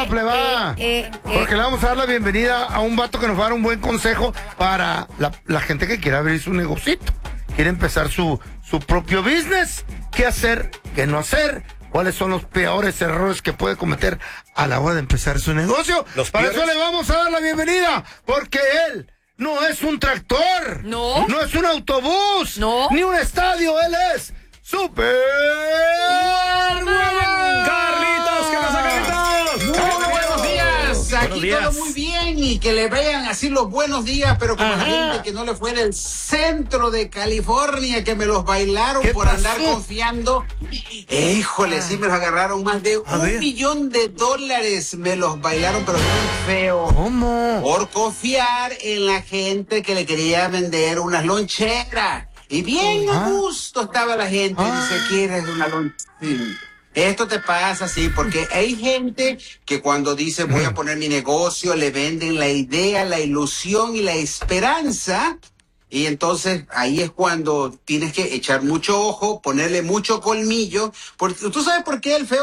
no, pleba. Porque le vamos a dar la bienvenida a un vato que nos va a dar un buen consejo para la gente que quiere abrir su negocito. Quiere empezar su propio business. ¿Qué hacer? ¿Qué no hacer? ¿Cuáles son los peores errores que puede cometer a la hora de empezar su negocio? Para eso le vamos a dar la bienvenida, porque él no es un tractor, no es un autobús, ni un estadio, él es Super Carlitos, ¿qué pasa, Carlitos? Muy buenos días, aquí todo muy bien y que le vean así los buenos días, pero como la gente que no le fue del centro de California, que me los bailaron por andar confiando. Híjole, sí me los agarraron más de $1 millón, me los bailaron, pero muy feo. ¿Cómo? Por confiar en la gente que le quería vender unas loncheras. Y bien a gusto estaba la gente, dice, ¿quieres una lonchera? Esto te pasa así, porque hay gente que cuando dice voy a poner mi negocio, le venden la idea, la ilusión y la esperanza. Y entonces ahí es cuando tienes que echar mucho ojo, ponerle mucho colmillo, porque tú sabes por qué el feo